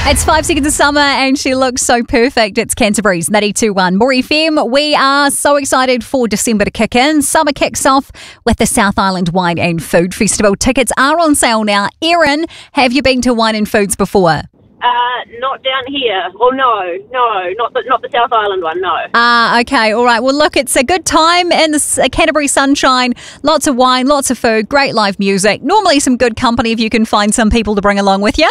It's 5 seconds of summer and she looks so perfect. It's Canterbury's 92.1 More FM. We are so excited for December to kick in. Summer kicks off with the South Island Wine and Food Festival. Tickets are on sale now. Erin, have you been to Wine and Foods before? Not down here. Well, no, not the South Island one, no. Okay, all right. Well, look, it's a good time in the Canterbury sunshine. Lots of wine, lots of food, great live music. Normally some good company if you can find some people to bring along with you.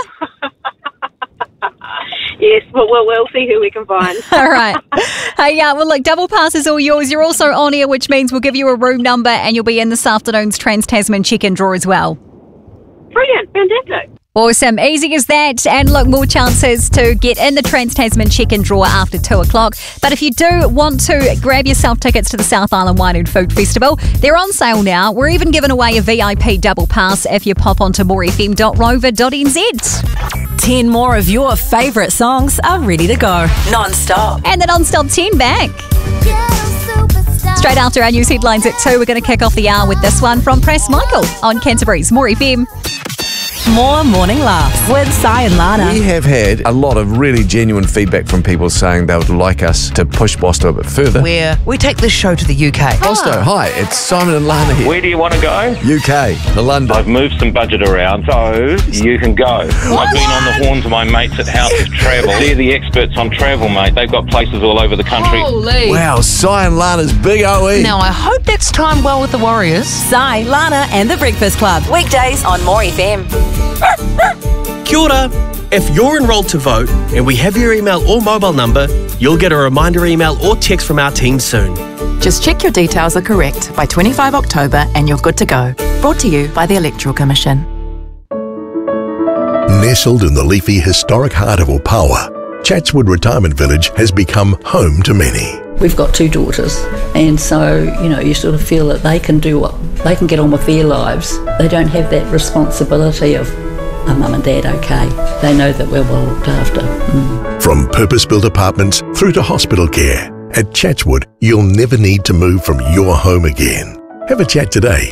Yes, we'll see who we can find. All right. Hey, well, look, double pass is all yours. You're also on air, which means we'll give you a room number and you'll be in this afternoon's Trans-Tasman check-in draw as well. Brilliant, fantastic. Awesome. Easy as that. And look, more chances to get in the Trans-Tasman check-in draw after 2 o'clock. But if you do want to grab yourself tickets to the South Island Wine and Food Festival, they're on sale now. We're even giving away a VIP double pass if you pop onto morefm.rover.nz. 10 more of your favourite songs are ready to go. Non-stop. And the non-stop 10 back. Straight after our news headlines at 2, we're going to kick off the hour with this one from Press Michael on Canterbury's More FM. More morning laughs with Sai and Lana. We have had a lot of really genuine feedback from people saying they would like us to push Bosto a bit further. Where we take this show to the UK. Bosto, hi, it's Simon and Lana here. Where do you want to go? UK, to London. I've moved some budget around, so you can go. I've been on the horns of my mates at House of Travel. They're the experts on travel, mate. They've got places all over the country. Holy. Wow, Sai and Lana's big OE. Now, I hope that's timed well with the Warriors. Sai, Lana and The Breakfast Club. Weekdays on More FM. Kia ora. If you're enrolled to vote and we have your email or mobile number, you'll get a reminder email or text from our team soon. Just check your details are correct by 25 October and you're good to go. Brought to you by the Electoral Commission. Nestled in the leafy historic heart of Opawa, Chatswood Retirement Village has become home to many. We've got 2 daughters, and so, you sort of feel that they can do what they can get on with their lives. They don't have that responsibility of, are mum and dad okay? They know that we're well looked after. From purpose-built apartments through to hospital care, at Chatswood, you'll never need to move from your home again. Have a chat today.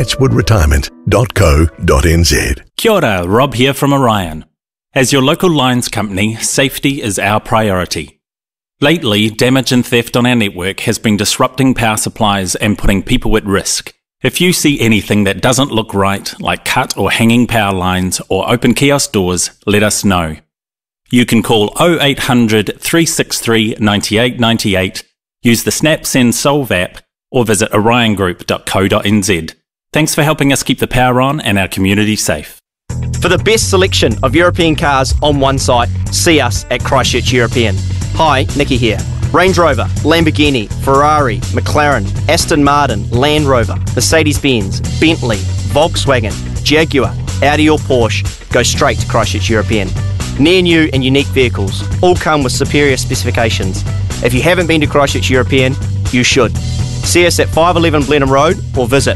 chatswoodretirement.co.nz. Kia ora, Rob here from Orion. As your local lines company, safety is our priority. Lately, damage and theft on our network has been disrupting power supplies and putting people at risk. If you see anything that doesn't look right, like cut or hanging power lines or open kiosk doors, let us know. You can call 0800 363 9898, use the SnapSend Solve app, or visit oriongroup.co.nz. Thanks for helping us keep the power on and our community safe. For the best selection of European cars on one site, see us at Christchurch European. Hi, Nikki here. Range Rover, Lamborghini, Ferrari, McLaren, Aston Martin, Land Rover, Mercedes-Benz, Bentley, Volkswagen, Jaguar, Audi or Porsche, go straight to Christchurch European. Near new and unique vehicles, all come with superior specifications. If you haven't been to Christchurch European, you should. See us at 511 Blenheim Road or visit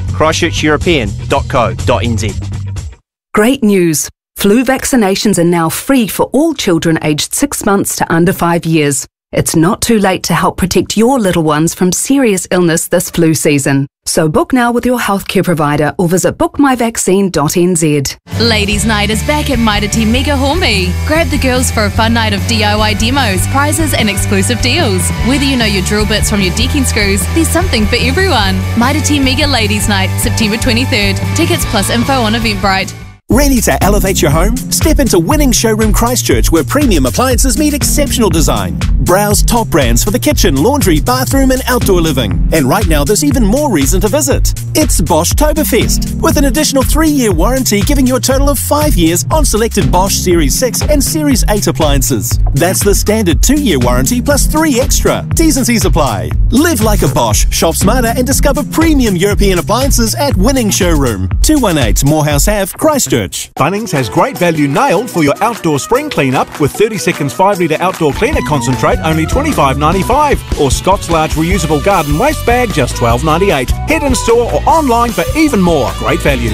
christchurcheuropean.co.nz. Great news! Flu vaccinations are now free for all children aged 6 months to under 5 years. It's not too late to help protect your little ones from serious illness this flu season. So book now with your healthcare provider or visit bookmyvaccine.nz. Ladies' Night is back at Mitre 10 Mega Hornby. Grab the girls for a fun night of DIY demos, prizes and exclusive deals. Whether you know your drill bits from your decking screws, there's something for everyone. Mitre 10 Mega Ladies' Night, September 23rd. Tickets plus info on Eventbrite. Ready to elevate your home? Step into Winning Showroom Christchurch, where premium appliances meet exceptional design. Browse top brands for the kitchen, laundry, bathroom and outdoor living. And right now there's even more reason to visit. It's Bosch-toberfest, with an additional 3-year warranty giving you a total of 5 years on selected Bosch Series 6 and Series 8 appliances. That's the standard 2-year warranty plus 3 extra. T's and C's apply. Live like a Bosch, shop smarter and discover premium European appliances at Winning Showroom. 218 Morehouse Ave, Christchurch. Bunnings has great value nailed for your outdoor spring cleanup with 30 seconds 5 litre outdoor cleaner concentrate only $25.95 or Scott's large reusable garden waste bag just $12.98. Head in store or online for even more. Great value.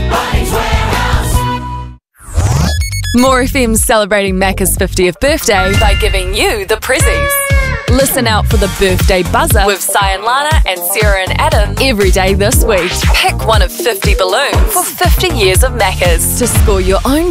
More FM's celebrating Macca's 50th birthday by giving you the prezzies. Listen out for the birthday buzzer with Sai and Lana and Sarah and Adam every day this week. Pick one of 50 balloons for 50 years of Macca's to score your own